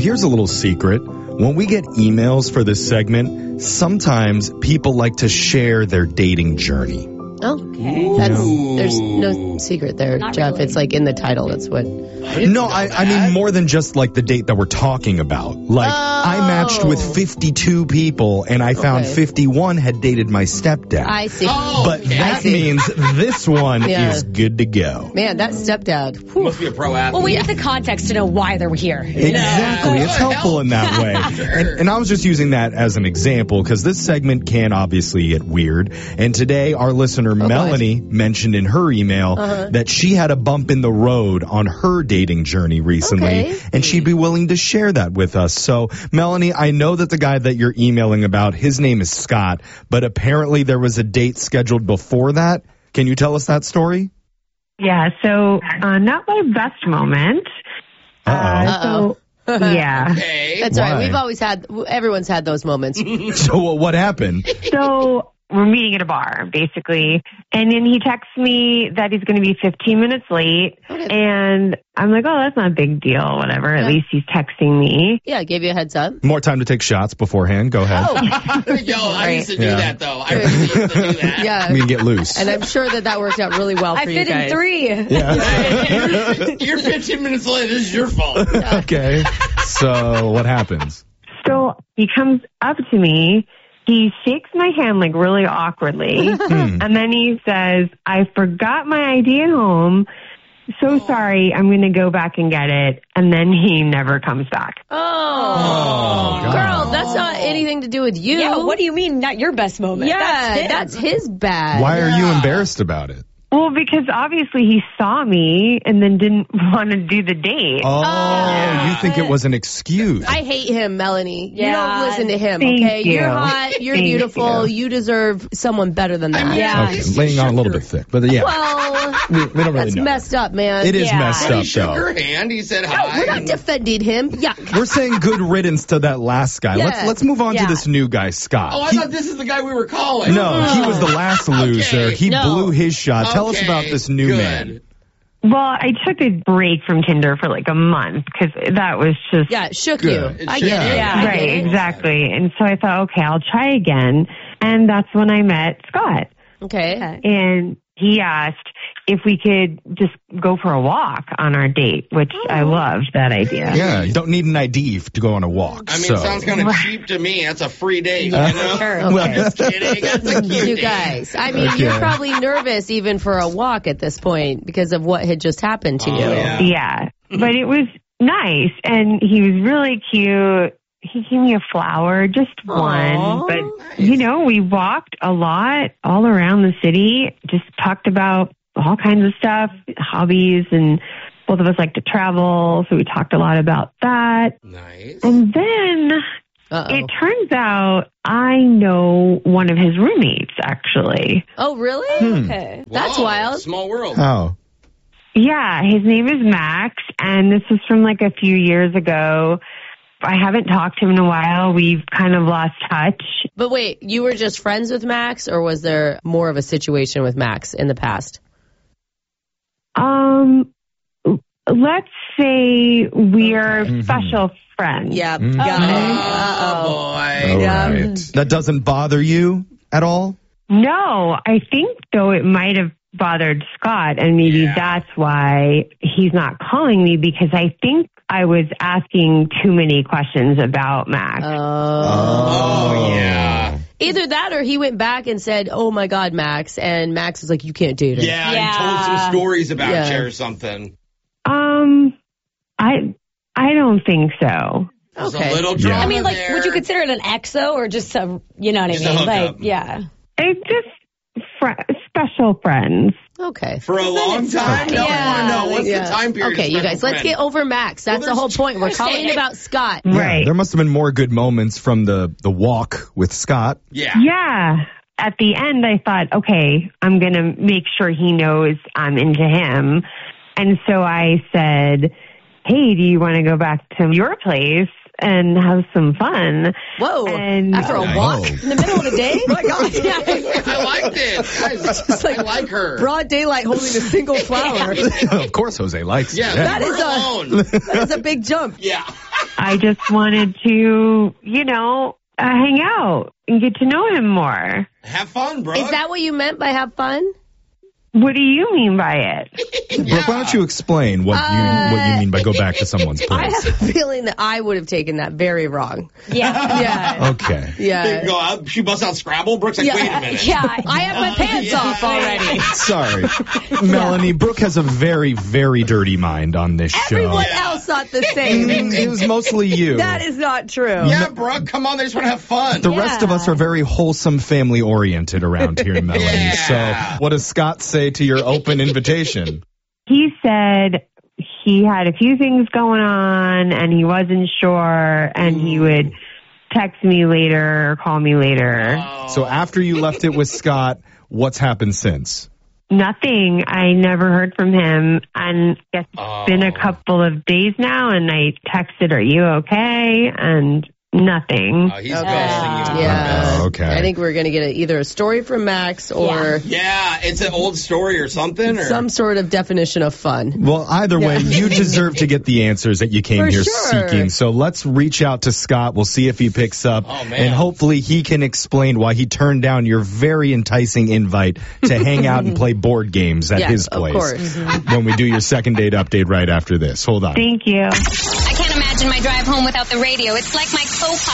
Here's a little secret. When we get emails for this segment, sometimes people like to share their dating journey. Okay. There's no secret there, Not Jeff. really. It's like in the title. That's what. No, I mean more than just like the date that we're talking about. Like I matched with 52 people and I found Okay. 51 had dated my stepdad. I see. But that see. means this one Yeah. is good to go. Man, that stepdad. whew. Must be a pro athlete. Well, we need the context to know why they're here. Exactly. It's helpful in that way. And I was just using that as an example because this segment can obviously get weird. And today our listener Melanie mentioned in her email that she had a bump in the road on her dating journey recently. Okay. And she'd be willing to share that with us. So Melanie, I know that the guy that you're emailing about, his name is Scott, but apparently there was a date scheduled before that. Can you tell us that story? Yeah, so not my best moment. Uh-oh. So, yeah. Okay. That's Why? right. Everyone's had those moments. So what happened? So we're meeting at a bar, basically. And then he texts me that he's going to be 15 minutes late. Okay. And I'm like, oh, that's not a big deal, whatever. At least he's texting me. Yeah, gave you a heads up. More time to take shots beforehand. Go ahead. Yo, I used to do Yeah. that, though. I really used to do that. Yeah. We can get loose. And I'm sure that worked out really well for I you fit in guys. 3. Yeah. You're 15 minutes late. This is your fault. Okay. So what happens? So he comes up to me. He shakes my hand like really awkwardly. And then he says, I forgot my ID at home. So sorry. I'm going to go back and get it. And then he never comes back. Oh, God. girl, that's not anything to do with you. Yeah, what do you mean not your best moment? Yeah, that's his bad. Why are you embarrassed about it? Well, because obviously he saw me and then didn't want to do the date. Oh, you think it was an excuse? I hate him, Melanie. You Yeah. don't listen to him, Thank okay? you. You're hot, you're Thank beautiful, you. you deserve someone better than that. Yeah. Okay, laying on a little bit thick, but yeah, Well, we don't really that's know. messed up, man. It is Yeah. messed He up, shook though. her hand. He said No, hi. we're not defending him. Yuck. We're saying good riddance to that last guy. Yeah. Let's move on to Yeah. this new guy, Scott. Oh, I thought this is the guy we were calling. No, he was the last loser. He No. blew his shot. Tell us Okay, about this new good. man. Well, I took a break from Tinder for like a month because that was just Yeah, it shook Good. you. It I shook get you. it. Yeah. I get right, it. exactly. And so I thought, okay, I'll try again. And that's when I met Scott. Okay. And he asked if we could just go for a walk on our date, which I loved that idea. Yeah, you don't need an ID to go on a walk. I mean, so. it sounds kind of cheap to me. That's a free date, you know? Sure. Okay. Just kidding. That's a cute You date. guys, I mean, Okay. you're probably nervous even for a walk at this point because of what had just happened to you. yeah. Yeah. But it was nice. And he was really cute. He gave me a flower, just one. But, you know, we walked a lot all around the city, just talked about all kinds of stuff, hobbies, and both of us like to travel. So we talked a lot about that. Nice. And then Uh-oh. it turns out I know one of his roommates, actually. Oh, really? Okay. That's Whoa, wild. Small world. Oh. Yeah, his name is Max, and this was from like a few years ago. I haven't talked to him in a while. We've kind of lost touch. But wait, you were just friends with Max, or was there more of a situation with Max in the past? Let's say we're special friends. Yeah, Mm. got it. Oh, boy. All Yeah. right. That doesn't bother you at all? No, I think though it might have bothered Scott, and maybe Yeah. that's why he's not calling me, because I think I was asking too many questions about Max. Oh, yeah. Either that or he went back and said, oh my God, Max. And Max was like, you can't date her. Yeah, Yeah. he told some stories about Yeah. you or something. I don't think so. There's Okay. a little Yeah. drama I mean, like, there. would you consider it an ex, though, or just some, you know what I Just a mean? hookup. Like, yeah. It's just special friends. Okay. For a long time? No, I want to know. What's Yeah. the time period? Okay, of you special guys, let's friend? get over Max. That's Well, the whole there's- point. We're calling about Scott. Yeah, Right. there must have been more good moments from the walk with Scott. Yeah. Yeah. At the end, I thought, okay, I'm going to make sure he knows I'm into him. And so I said, hey, do you want to go back to your place and have some fun? Whoa. And After a Nice. walk? In the middle of the day? My God. I liked it. Guys, I like her. Broad daylight holding a single flower. Of course Jose likes Yeah, it. That we're is alone. That is a big jump. Yeah. I just wanted to, hang out and get to know him more. Have fun, bro. Is that what you meant by have fun? What do you mean by it? Brooke, why don't you explain what you mean by go back to someone's I place? have a feeling that I would have taken that very wrong. Yeah. Yeah. Okay. Yeah. Go out, she busts out Scrabble. Brooke's like, wait a minute. Yeah. I have my pants off already. Sorry. Melanie, Brooke has a very, very dirty mind on this show. Everyone else thought the same. It was mostly you. That is not true. Yeah, Brooke, come on. They just want to have fun. The rest of us are very wholesome, family-oriented around here, Melanie. Yeah. So what does Scott say to your open invitation? He said he had a few things going on and he wasn't sure and he would text me later or call me later. So after you left it with Scott, what's happened since? Nothing. I never heard from him. And I guess it's been a couple of days now and I texted, are you okay? And nothing. He's ghosting you. Yeah. Oh, okay. I think we're going to get either a story from Max or Yeah, it's an old story or something. Or some sort of definition of fun. Well, either way, you deserve to get the answers that you came For here sure. seeking. So let's reach out to Scott. We'll see if he picks up. Oh, man. And hopefully he can explain why he turned down your very enticing invite to hang out and play board games at Yeah, his of place. course. When we do your second date update right after this. Hold on. Thank you. I can't imagine my drive home without the radio. It's like my co-pilot.